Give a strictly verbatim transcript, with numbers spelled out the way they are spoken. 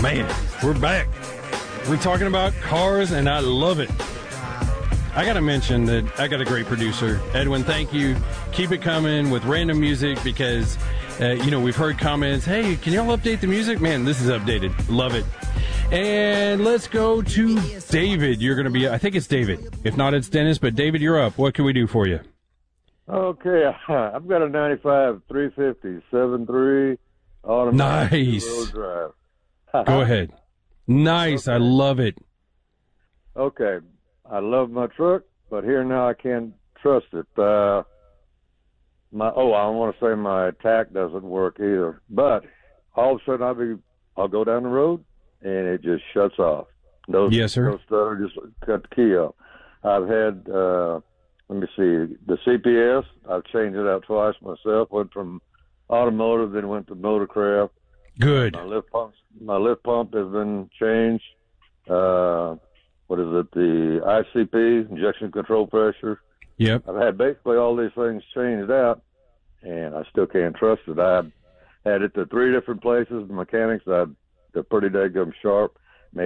Man, we're back. We're talking about cars, and I love it. I got to mention that I got a great producer. Edwin, thank you. Keep it coming with random music because, uh, you know, we've heard comments, hey, can y'all update the music? Man, this is updated. Love it. And let's go to David. You're going to be, I think it's David. If not, it's Dennis. But, David, you're up. What can we do for you? Okay. I've got a ninety-five three fifty seven three automatic nice. two-row drive. Go ahead. Nice. Okay. I love it. Okay. I love my truck, but here now I can't trust it. Uh, my oh, I don't want to say my tack doesn't work either. But all of a sudden I'll be I'll go down the road and it just shuts off. Those, yes, sir. Those stutter just cut the key off. I've had uh, let me see the C P S. I've changed it out twice myself. Went from automotive, then went to motorcraft. Good. My lift pump, my lift pump has been changed. Uh, what is it? The I C P, injection control pressure. Yep. I've had basically all these things changed out, and I still can't trust it. I had it to three different places. The mechanics, I, they're pretty daggum sharp.